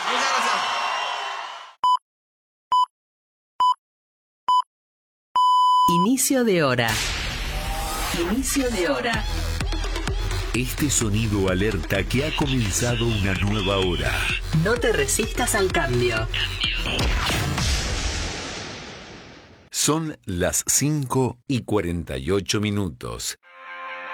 Muchas gracias. Inicio de hora. Inicio de hora. Este sonido alerta que ha comenzado una nueva hora. No te resistas al cambio. Son las 5:48.